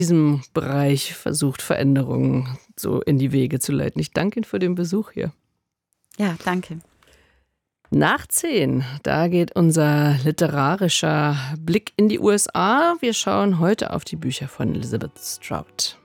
diesem Bereich versucht, Veränderungen so in die Wege zu leiten. Ich danke Ihnen für den Besuch hier. Ja, danke. Nach 10, da geht unser literarischer Blick in die USA. Wir schauen heute auf die Bücher von Elizabeth Strout.